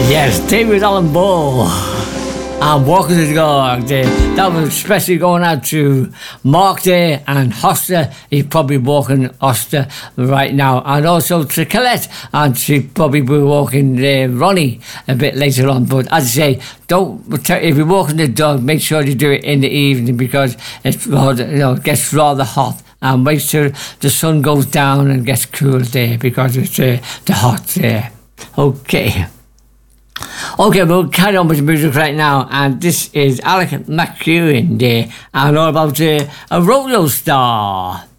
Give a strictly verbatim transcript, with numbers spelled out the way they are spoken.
Yes, David Allen Ball. And Walking the Dog there. That was especially going out to Mark there and Hoster. He's probably walking Hoster right now. And also to Colette. And she probably be walking uh, Ronnie a bit later on. But as I say, don't if you're walking the dog, make sure you do it in the evening because it's rather, you know, it gets rather hot. And wait till the sun goes down and gets cool there because it's uh, the hot there. Okay. Okay, we'll carry on with the music right now, and this is Alec McEwen there, and all about uh, a rodeo star.